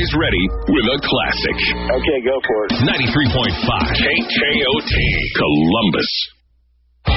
always ready with a classic. Okay, go for it. 93.5 KKOT Columbus.